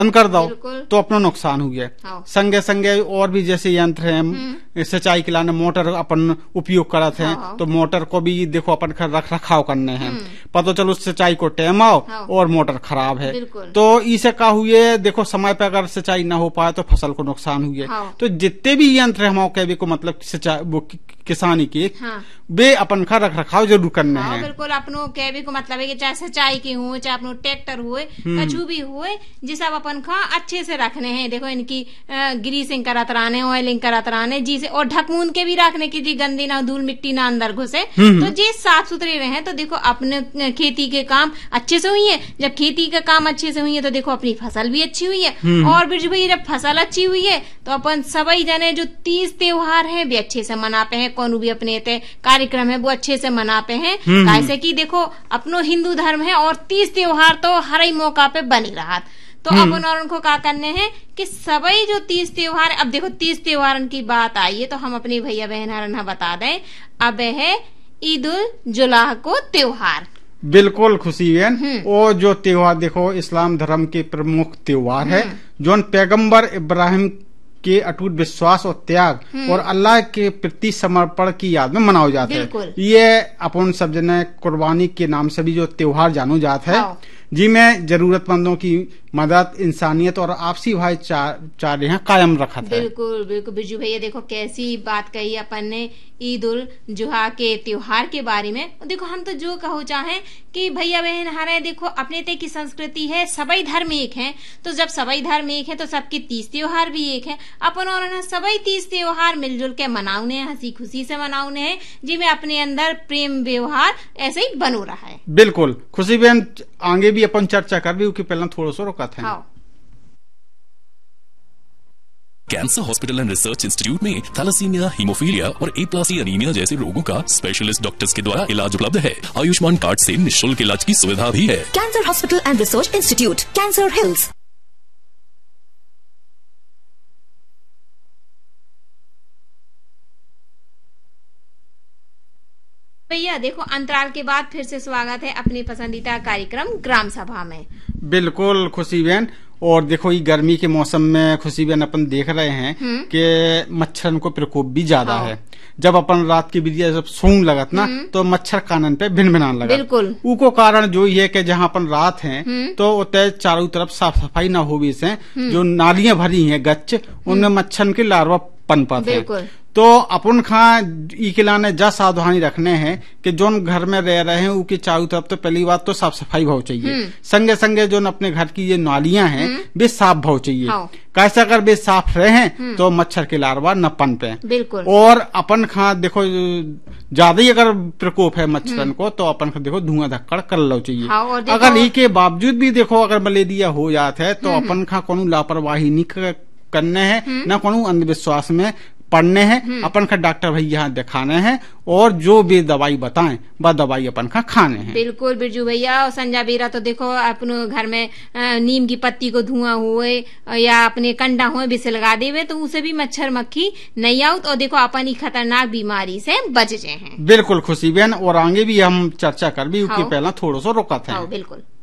बंद कर दो तो अपना नुकसान हुआ। संगे संगे और भी जैसे यंत्र हैं सिंचाई के लिए मोटर अपन उपयोग करते हैं, तो मोटर को भी देखो अपन रख रखाव करने हैं, पता चलो सिंचाई को टाइम आओ और मोटर खराब है, तो इसे का हुए देखो समय पे अगर सिंचाई ना हो पाए तो फसल को नुकसान हुए। तो जितने भी यंत्र है कहने को मतलब सिंचाई किसानी के वे अपन का रख रखाव जरूर करने हैं। बिल्कुल अपनो कहने को मतलब है कि चाहे सिंचाई की हो चाहे अपनो ट्रैक्टर हुए कछु भी हुए जी सब अपन का अच्छे से रखने हैं। देखो इनकी ग्रीसिंग करत रहने, ऑयलिंग करत रहने जी से, और ढकमून के भी रखने की जी गंदी ना धूल मिट्टी ना अंदर घुसे, तो जी साफ सुथरे रहे तो देखो अपने खेती के काम अच्छे से हुई है। जब खेती का काम अच्छे से हुई है तो देखो अपनी फसल भी अच्छी हुई है, और बिरजू भाई जब फसल अच्छी हुई है तो अपन सभी जने जो तीज त्योहार है भी अच्छे से मनाते हैं, कौन भी अपने कार्यक्रम है वो अच्छे से मनाते हैं। कैसे कि देखो अपनो हिंदू धर्म है और तीज त्योहार तो हर ही मौका पे बनी रहा, तो अपन और उनको क्या करने हैं कि सभी जो तीज त्योहार, अब देखो तीज त्योहार की बात आई है तो हम अपने भैया बहन बता दें, अब है ईद उल जुल्हा को त्योहार। बिल्कुल खुशी है, वो जो त्योहार देखो इस्लाम धर्म के प्रमुख त्योहार है, जो पैगंबर इब्राहिम के अटूट विश्वास और त्याग और अल्लाह के प्रति समर्पण की याद में मनाया जाता है। ये अपन सब जने कुर्बानी के नाम से भी जो त्योहार जानो जाता है, जी में जरूरतमंदों की मदद, इंसानियत और आपसी भाईचारे यहाँ कायम रखा था। बिल्कुल बिल्कुल बिरजू भैया देखो कैसी बात कही अपन ने ईद उल जुहा के त्योहार के बारे में। देखो हम तो जो कहो चाहे कि भैया बहन हमारे देखो अपने ते की संस्कृति है, सभी धर्म एक है, तो जब सभी धर्म एक है तो सबके तीज त्योहार भी एक है। अपन और सभी तीज त्योहार मिलजुल के मनाउने हैं, हंसी खुशी से मनाउने हैं, जिनमें अपने अंदर प्रेम व्यवहार ऐसे ही बनो रहा है। बिल्कुल खुशी बहन आगे भी अपन चर्चा कर भी पहले थोड़ा सा रोका था। Cancer hospital and research institute में थैलेसीमिया, हीमोफीलिया और A+ एनीमिया जैसे रोगों का स्पेशलिस्ट डॉक्टर्स के द्वारा इलाज उपलब्ध है। आयुष्मान कार्ड से निःशुल्क इलाज की सुविधा भी है। Cancer hospital and research institute, cancer hills. भैया देखो अंतराल के बाद फिर से स्वागत है अपनी पसंदीदा कार्यक्रम ग्राम सभा में। बिल्कुल खुशी बहन, और देखो ये गर्मी के मौसम में खुशी बहन अपन देख रहे हैं कि मच्छर को प्रकोप भी ज्यादा है। जब अपन रात की बिदिया जब सोने लगत ना तो मच्छर कानन पे भिन भिनान लगा। बिल्कुल उको कारण जो ये कि जहाँ अपन रात है तो उतने चारों तरफ साफ सफाई न हो भी से जो नालियां भरी हैं गच्छ, उनमें मच्छर के लार्वा पनपत है। तो अपन खा के लाने जा सावधानी रखने हैं कि जो घर में रह रहे हैं उनके चारों तरफ तो पहली बात तो साफ सफाई भाव चाहिए, संगे संगे जो अपने घर की ये नालियां हैं वे साफ भाव चाहिए। कैसे अगर वे साफ रहे तो मच्छर के लार्वा न पनपे। बिल्कुल। और अपन खा देखो ज्यादा ही अगर प्रकोप है मच्छरन को तो अपन देखो धुआं धक्कड़ कर लो चाहिए। अगर ई के बावजूद भी देखो अगर मलेरिया हो जाता है तो अपन खा कोनो लापरवाही नहीं करने हैं, न कोनो अंधविश्वास में पढ़ने हैं। अपन का डॉक्टर भैया यहाँ दिखाने हैं और जो भी दवाई बताएं वह दवाई अपन का खाने हैं। बिल्कुल बिरजू भैया, और संजा बेरा तो देखो अपने घर में नीम की पत्ती को धुआं हुए या अपने कंडा हुए भी से लगा देवे तो उसे भी मच्छर मक्खी नहीं आउत और देखो अपन ही खतरनाक बीमारी से बच जाए हैं। बिल्कुल खुशी बहन, और आगे भी हम चर्चा कर भी उसके पहला थोड़ा सा रोका था। बिल्कुल।